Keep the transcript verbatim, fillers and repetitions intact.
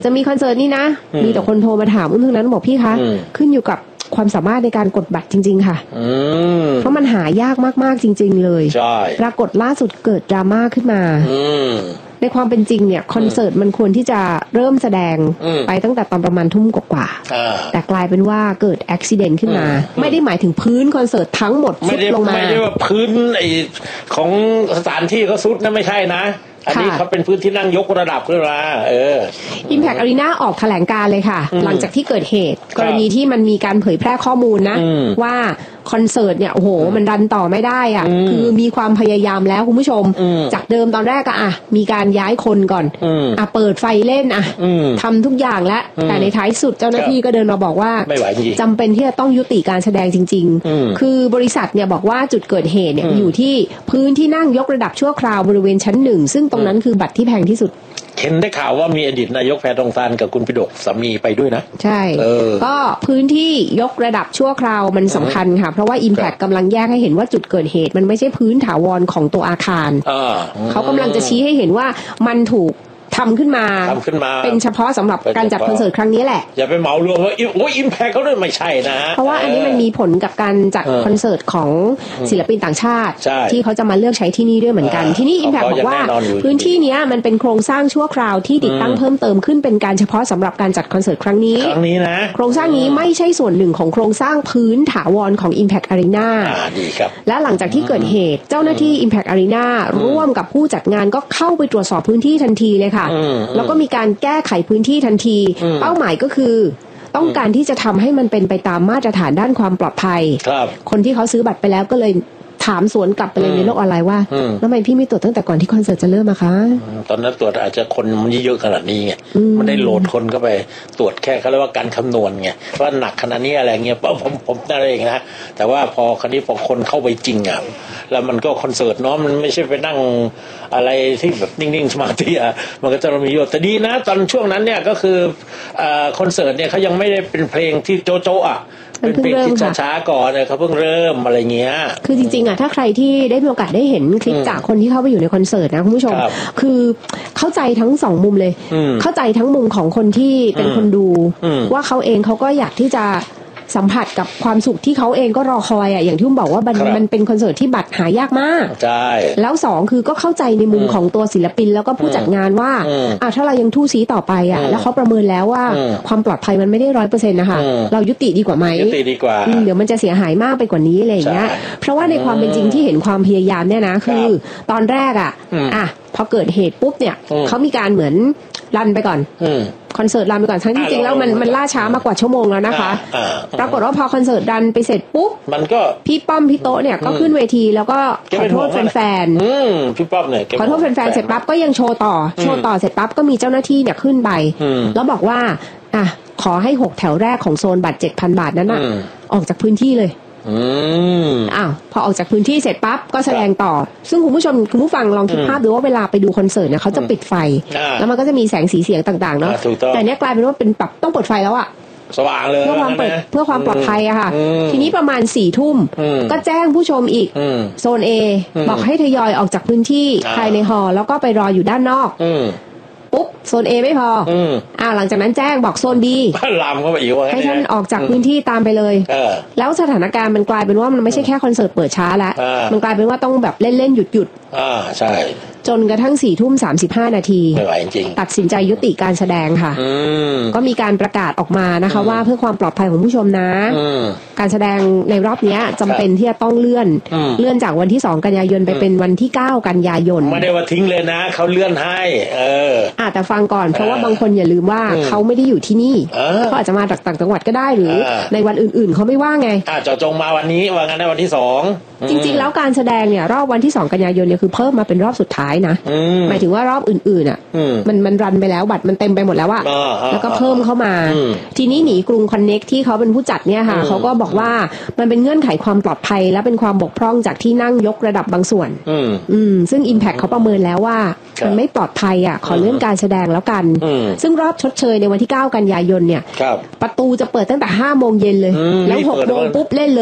จะมีคอนเสิร์ตนี้นะมีแต่คนโทรมาถามอุ้มทั้งนั้นบอกพี่คะขึ้นอยู่กับความสามารถในการกดบัตรจริงๆค่ะเพราะมันหายากมากๆจริงๆเลยปรากฏล่าสุดเกิดดราม่าขึ้นมาในความเป็นจริงเนี่ยคอนเสิร์ตมันควรที่จะเริ่มแสดงไปตั้งแต่ตอนประมาณทุ่มกว่าๆแต่กลายเป็นว่าเกิดอุบัติเหตุขึ้นมาไม่ได้หมายถึงพื้นคอนเสิร์ตทั้งหมดซุดลงมาไม่ได้ว่าพื้นไอของสถานที่เขาซุดนะไม่ใช่นะอันนี้เขาเป็นพื้นที่นั่งยกระดับขึ้นมาเออ Impact Arena ออกแถลงการเลยค่ะหลังจากที่เกิดเหตุกรณีที่มันมีการเผยแพร่ข้อมูลนะว่าคอนเสิร์ตเนี่ยโอ้โหมันรันต่อไม่ได้อ่ะคือมีความพยายามแล้วคุณผู้ชมจากเดิมตอนแรกอะอ่ะมีการย้ายคนก่อนอ่ะเปิดไฟเล่นอ่ะทำทุกอย่างแล้วแต่ในท้ายสุดเจ้าหน้าที่ก็เดินมาบอกว่าจำเป็นที่จะต้องยุติการแสดงจริงๆคือบริษัทเนี่ยบอกว่าจุดเกิดเหตุเนี่ยอยู่ที่พื้นที่นั่งยกระดับชั่วคราวบริเวณชั้นหนึ่งซึ่งตรงนั้นคือบัตรที่แพงที่สุดเห็นได้ข่าวว่ามีอดีตนายกแพทองทานกับคุณปิฎกสามีไปด้วยนะใช่ก็พื้นที่ยกระดับชั่วคราวมันสำคัญค่ะเพราะว่า Impact กำลังแยกให้เห็นว่าจุดเกิดเหตุมันไม่ใช่พื้นถาวรของตัวอาคารเขากำลังจะชี้ให้เห็นว่ามันถูกทำขึ้นมาเป็นเฉพาะสำหรับการจัดคอนเสิร์ตครั้งนี้แหละอย่าไปเหมารวมว่าโอ้ยอิมแพคเขาด้วยไม่ใช่นะเพราะว่าอันนี้มันมีผลกับการจัดคอนเสิร์ตของศิลปินต่างชาติที่เขาจะมาเลือกใช้ที่นี่ด้วยเหมือนกันที่นี่อิมแพคบอกว่าพื้นที่นี้มันเป็นโครงสร้างชั่วคราวที่ติดตั้งเพิ่มเติมขึ้นเป็นการเฉพาะสำหรับการจัดคอนเสิร์ตครั้งนี้ครั้งนี้นะโครงสร้างนี้ไม่ใช่ส่วนหนึ่งของโครงสร้างพื้นถาวรของ Impact Arena ดีครับและหลังจากที่เกิดเหตุเจ้าหน้าที่ Impact Arena ร่วมกับผู้จัดงานก็เข้าไปตรวจสอบพื้นที่ทันทีเลยค่ะแล้วก็มีการแก้ไขพื้นที่ทันทีเป้าหมายก็คือต้องการที่จะทำให้มันเป็นไปตามมาตรฐานด้านความปลอดภัยคนที่เขาซื้อบัตรไปแล้วก็เลยถามสวนกลับไปเลยในโลกออนไลน์ว่าทำไมพี่ไม่ตรวจตั้งแต่ก่อนที่คอนเสิร์ตจะเริ่มอะคะตอนนั้นตรวจอาจจะคนมันเยอะขนาดนี้ไงมันได้โหลดคนเข้าไปตรวจแค่เขาเรียกว่าการคำนวณไงว่าหนักขนาดนี้อะไรเงี้ยผมผมผมนั่นเองนะแต่ว่าพอคราวนี้พอคนเข้าไปจริงอ่ะแล้วมันก็คอนเสิร์ตเนาะมันไม่ใช่ไปนั่งอะไรที่แบบนิ่งๆสมาธิอ่ะมันก็จะมีอยู่แต่ดีนะตอนช่วงนั้นเนี่ยก็คือคอนเสิร์ตเนี่ยเขายังไม่ได้เป็นเพลงที่โจ๊ะโจ๊ะอ่ะเป็นเพลงที่ช้าๆก่อนเนี่ยเขาเพิ่งเริ่มอะไรเงี้ยคือจริงๆอ่ะถ้าใครที่ได้มีโอกาสได้เห็นคลิปจากคนที่เข้าไปอยู่ในคอนเสิร์ตนะคุณผู้ชมคือเข้าใจทั้งสองมุมเลยเข้าใจทั้งมุมของคนที่เป็นคนดูว่าเขาเองเขาก็อยากที่จะสัมผัสกับความสุขที่เขาเองก็รอคอยอ่ะอย่างที่ผมบอกว่ามันมันเป็นคอนเสิร์ตที่บัตรหายากมากใช่แล้วสองคือก็เข้าใจในมุมของตัวศิลปินแล้วก็ผู้จัดงานว่าอ่ะถ้าเรายังทู่ซีต่อไปอ่ะแล้วเขาประเมินแล้วว่าความปลอดภัยมันไม่ได้ร้อยเปอร์เซ็นต์นะคะเรายุติดีกว่าไหมยุติดีกว่าเดี๋ยวมันจะเสียหายมากไปกว่านี้อะไรอย่างเงี้ยเพราะว่าในความเป็นจริงที่เห็นความพยายามเนี่ยนะคือตอนแรกอ่ะอ่ะพอเกิดเหตุปุ๊บเนี่ยเขามีการเหมือนรันไปก่อนคอนเสิร์ตรันไปก่อนทั้งที่จริงแล้วมันมันล่าช้ามากกว่าชั่วโมงแล้วนะคะปรากฏว่าพอคอนเสิร์ตรันไปเสร็จปุ๊บมันก็พี่ป้อมพี่โต๊ะเนี่ยก็ขึ้นเวทีแล้วก็ขอโทษแฟนๆพี่ป้อมเนี่ยขอโทษแฟนๆเสร็จปั๊บก็ยังโชว์ต่อโชว์ต่อเสร็จปั๊บก็มีเจ้าหน้าที่เนี่ยขึ้นไปแล้วบอกว่าอ่ะขอให้หกแถวแรกของโซนบัตร เจ็ดพัน บาทนั้นน่ะออกจากพื้นที่เลยอ้าวพอออกจากพื้นที่เสร็จปั๊บก็แสดงต่อซึ่งคุณผู้ชมคุณผู้ฟังลองคิดภาพดูว่าเวลาไปดูคอนเสิร์ตเนี่ยเขาจะปิดไฟแล้วมันก็จะมีแสงสีเสียงต่างๆเนาะแต่เนี้ยกลายเป็นว่าเป็นแบบต้องเปิดไฟแล้วอะสว่างเลยเพื่อความเปิดเพื่อความปลอดภัยอะค่ะทีนี้ประมาณสี่ทุ่มก็แจ้งผู้ชมอีกโซน A บอกให้ทยอยออกจากพื้นที่ภายในฮอลล์แล้วก็ไปรออยู่ด้านนอกปุ๊บโซน A ไม่พออ่าหลังจากนั้นแจ้งบอกโซน B ลามเข้าไปอีกว่าให้ท่านออกจากพื้นที่ตามไปเลยแล้วสถานการณ์มันกลายเป็นว่ามันไม่ใช่แค่คอนเสิร์ตเปิดช้าแล้วมันกลายเป็นว่าต้องแบบเล่นๆหยุดๆอ่าใช่จนกระทั่งสี่ทุ่มสามสิบห้านาทีไม่ไหวจริงตัดสินใจยุติการแสดงค่ะก็มีการประกาศออกมานะคะว่าเพื่อความปลอดภัยของผู้ชมนะการแสดงในรอบนี้จำเป็นที่จะต้องเลื่อนเลื่อนจากวันที่สองกันยายนไปเป็นวันที่เก้ากันยายนไม่ได้ว่าทิ้งเลยนะเขาเลื่อนให้เอออ่าแต่ฟังก่อนเพราะว่าบางคนอย่าลืมว่าเขาไม่ได้อยู่ที่นี่เขาอาจจะมาจากต่างจังหวัดก็ได้หรือในวันอื่นๆเขาไม่ว่าไงอ่าเจาะจงมาวันนี้ว่างั้นในวันที่สองจริงๆแล้วการแสดงเนี่ยรอบวันที่สองกันยายนเนี่ยคือเพิ่มมาเป็นรอบสุดท้ายนะหมายถึงว่ารอบอื่นๆอ่ะมันมันรันไปแล้วบัตรมันเต็มไปหมดแล้วอะแล้วก็เพิ่มเข้ามาทีนี้หนีกรุงคอนเน็กที่เขาเป็นผู้จัดเนี่ยค่ะเขาก็บอกว่ามันเป็นเงื่อนไขความปลอดภัยและเป็นความบกพร่องจากที่นั่งยกระดับบางส่วนอืมซึ่ง Impact เขาประเมินแล้วว่ามันไม่ปลอดภัยอ่ะขอเลื่อนการแสดงแล้วกันซึ่งรอบชดเชยในวันที่เก้ากันยายนเนี่ยประตูจะเปิดตั้งแต่ห้าโมงเย็นเลยแล้วหกโมงปุ๊บเล่นเลย